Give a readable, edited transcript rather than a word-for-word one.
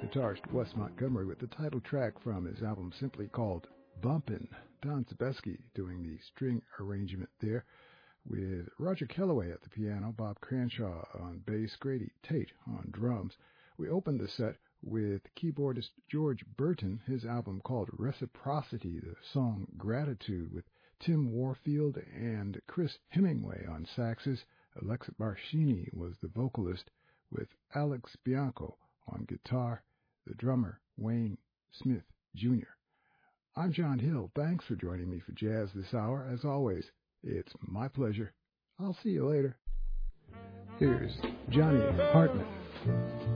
guitarist Wes Montgomery with the title track from his album simply called Bumpin'. Don Sebesky doing the string arrangement there with Roger Kellaway at the piano, Bob Cranshaw on bass, Grady Tate on drums. We opened the set with keyboardist George Burton, his album called Reciprocity, the song Gratitude with Tim Warfield and Chris Hemingway on saxes. Alexa Barshini was the vocalist with Alex Bianco on guitar, the drummer Wayne Smith Jr. I'm John Hill. Thanks for joining me for Jazz this hour. As always, it's my pleasure. I'll see you later. Here's Johnny Hartman.